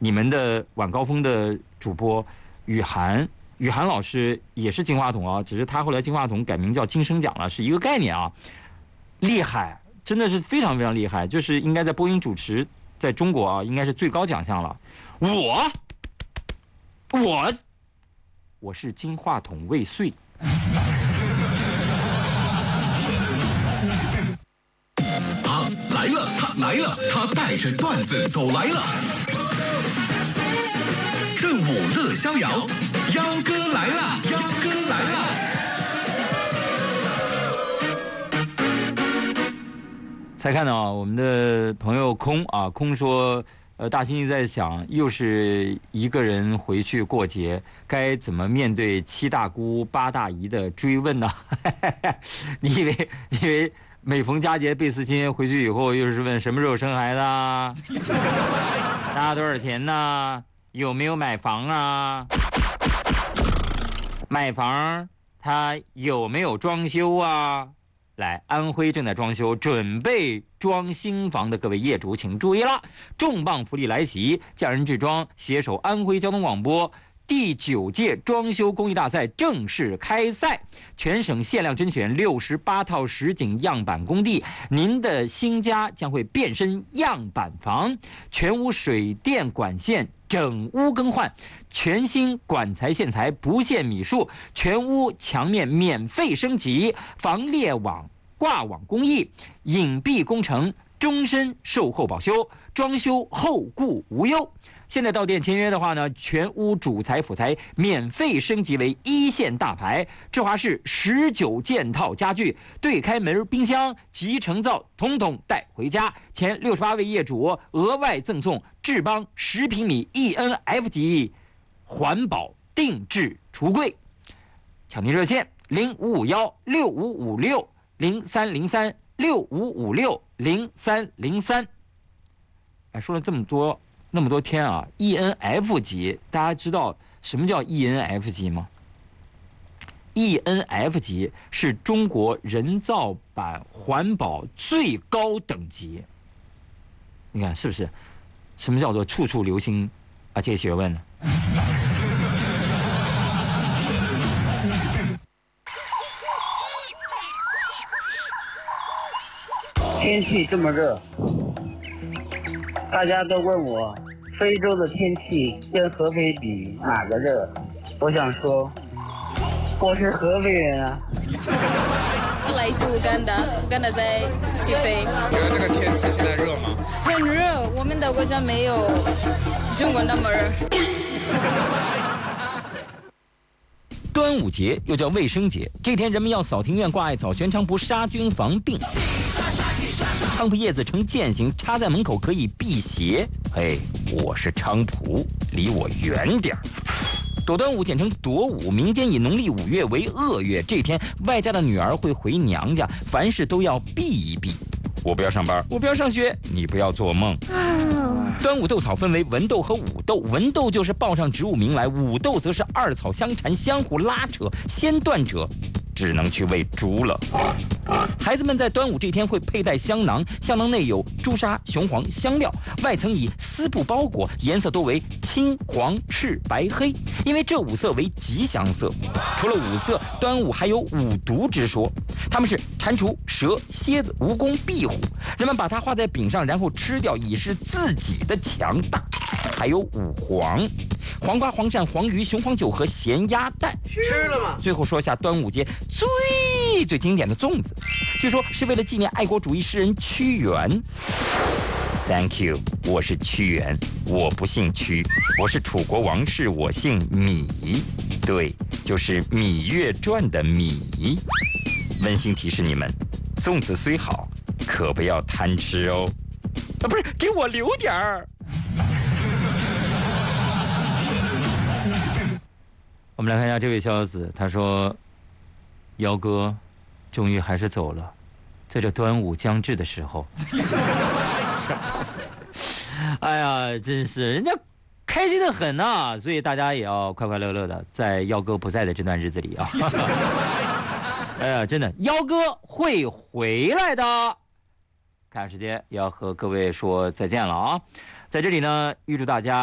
你们的晚高峰的主播雨涵老师也是金话筒啊，只是他后来金话筒改名叫金声奖了，是一个概念啊，厉害，真的是非常非常厉害，就是应该在播音主持在中国啊，应该是最高奖项了。我是金话筒未遂。 他来了，他来了，他带着段子走来了。正午乐逍遥，幺哥来了，幺哥来了。 才看到我们的朋友空说，大猩猩在想，又是一个人回去过节，该怎么面对七大姑八大姨的追问呢？你以为每逢佳节倍思亲，回去以后又是问什么时候生孩子啊？拿多少钱呢？有没有买房啊？买房他有没有装修啊？来，安徽正在装修，准备装新房的各位业主请注意了，重磅福利来袭！匠人制装携手安徽交通广播第9届装修工艺大赛正式开赛，全省限量甄选68套实景样板工地，您的新家将会变身样板房，全屋水电管线整屋更换，全新管材线材不限米数，全屋墙面免费升级，防裂网挂网工艺，隐蔽工程终身售后保修，装修后顾无忧。现在到店签约的话呢，全屋主材辅材免费升级为1线大牌，智华式19件套家具，对开门冰箱集成灶统统带回家。前68位业主额外赠送智邦10平米 ENF 级环保定制橱柜。抢订热线0551-6556-0303-6556-0303。哎，说了那么多天啊 ，ENF 级，大家知道什么叫 ENF 级吗 ？ENF 级是中国人造板环保最高等级。你看是不是？什么叫做处处留心啊？这学问呢？ 天气这么热，大家都问我非洲的天气跟合肥比哪个热？我想说，我是合肥人啊。 来自乌干达，乌干达在西非。 觉得这个天气现在热吗？ 很热，我们的国家没有中国那么热。 端午节又叫卫生节，这天人们要扫庭院、挂艾草、悬菖蒲、杀菌防病。菖蒲叶子呈剑形，插在门口可以辟邪。嘿，我是菖蒲，离我远点儿。躲端午简称躲午，民间以农历5月为恶月，这天外家的女儿会回娘家，凡事都要避一避。我不要上班，我不要上学，你不要做梦。端午斗草分为文斗和武斗，文斗就是报上植物名来，武斗则是二草相缠，相互拉扯，先断者只能去喂猪了。孩子们在端午这天会佩戴香囊，香囊内有朱砂、雄黄、香料，外层以丝布包裹，颜色多为青、黄、赤、白、黑，因为这5色为吉祥色。除了5色，端午还有5毒之说，它们是蟾蜍、蛇、蝎子、蜈蚣、壁虎，人们把它画在饼上，然后吃掉，以示自己的强大。还有5黄，黄瓜、黄鳝、黄鱼、雄黄酒和咸鸭蛋。 吃了吗？ 最后说下端午节最经典的粽子，据说是为了纪念爱国主义诗人屈原。Thank you， 我是屈原，我不姓屈，我是楚国王室，我姓芈，对，就是《芈月传》的芈。温馨提示你们，粽子虽好，可不要贪吃哦。啊，不是，给我留点儿。我们来看一下这位小子，他说：“姚哥，终于还是走了，在这端午将至的时候。”哎呀，真是人家开心的很呐，所以大家也要快快乐乐的，在姚哥不在的这段日子里啊。哎呀，真的，姚哥会回来的。看时间，也要和各位说再见了啊！在这里呢，预祝大家。